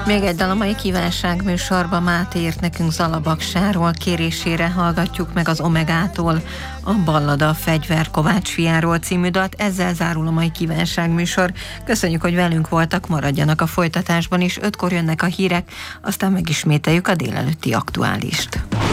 Még egy dal a mai kívánság műsorba. Máté írt nekünk Zalabaksáról, kérésére hallgatjuk meg az Omegától a Ballada a fegyver Kovács fiáról című dalt. Ezzel zárul a mai kívánság műsor. Köszönjük, hogy velünk voltak, maradjanak a folytatásban is. 5-kor jönnek a hírek, aztán megismételjük a délelőtti aktuálist.